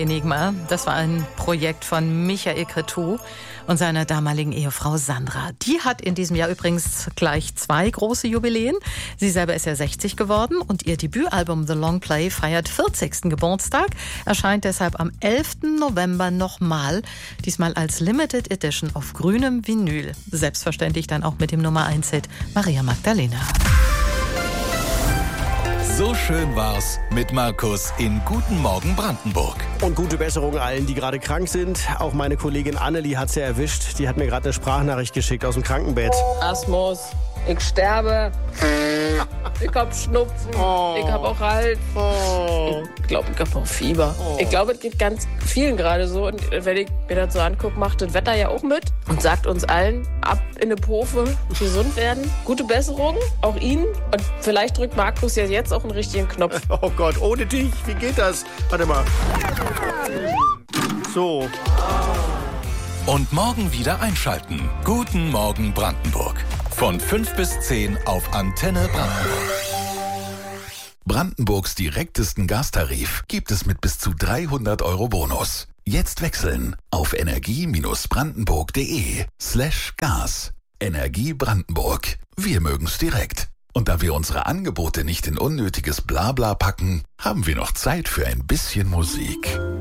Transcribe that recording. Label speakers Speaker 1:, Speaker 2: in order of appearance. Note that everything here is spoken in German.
Speaker 1: Enigma, das war ein Projekt von Michael Cretu und seiner damaligen Ehefrau Sandra. Die hat in diesem Jahr übrigens gleich 2 große Jubiläen. Sie selber ist ja 60 geworden und ihr Debütalbum The Long Play feiert 40. Geburtstag, erscheint deshalb am 11. November nochmal, diesmal als Limited Edition auf grünem Vinyl. Selbstverständlich dann auch mit dem Nummer 1-Hit Maria Magdalena.
Speaker 2: So schön war's mit Markus in Guten Morgen Brandenburg.
Speaker 3: Und gute Besserung allen, die gerade krank sind. Auch meine Kollegin Annelie hat's ja erwischt. Die hat mir gerade eine Sprachnachricht geschickt aus dem Krankenbett.
Speaker 4: Asmus, ich sterbe. Ich hab Schnupfen. Ich hab auch Hals. Ich glaube, ich hab auch Fieber. Ich glaube, es geht ganz vielen gerade so. Und wenn ich mir das so angucke, macht das Wetter ja auch mit und sagt uns allen, ab in eine Pofe, gesund werden. Gute Besserung, auch Ihnen. Und vielleicht drückt Markus ja jetzt auch einen richtigen Knopf.
Speaker 3: Oh Gott, ohne dich, wie geht das? Warte mal. So.
Speaker 2: Und morgen wieder einschalten. Guten Morgen Brandenburg. Von 5 bis 10 auf Antenne Brandenburg. Brandenburgs direktesten Gastarif gibt es mit bis zu 300 € Bonus. Jetzt wechseln auf energie-brandenburg.de/Gas. Energie Brandenburg. Wir mögen's direkt. Und da wir unsere Angebote nicht in unnötiges Blabla packen, haben wir noch Zeit für ein bisschen Musik.